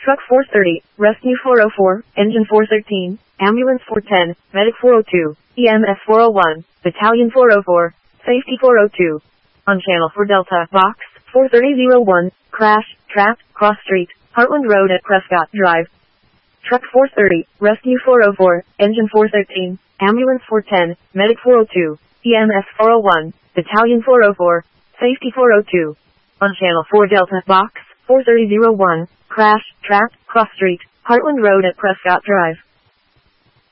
Truck 430, Rescue 404, Engine 413, Ambulance 410, Medic 402, EMS 401, Battalion 404, Safety 402. On Channel 4 Delta, Box 43001, Crash, Trapped, Cross Street, Heartland Road at Prescott Drive. Truck 430, Rescue 404, Engine 413, Ambulance 410, Medic 402, EMS 401, Battalion 404, Safety 402. On Channel 4 Delta, Box 43001, Crash, Trapped, Cross Street, Heartland Road at Prescott Drive.